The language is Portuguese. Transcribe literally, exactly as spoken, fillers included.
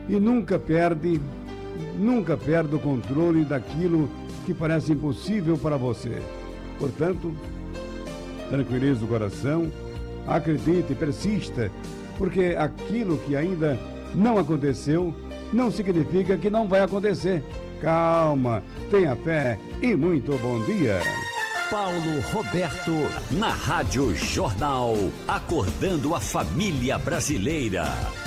e nunca perde, nunca perde o controle daquilo que parece impossível para você. Portanto, tranquilize o coração, acredite, persista, porque aquilo que ainda não aconteceu não significa que não vai acontecer. Calma, tenha fé e muito bom dia. Paulo Roberto, na Rádio Jornal, acordando a família brasileira.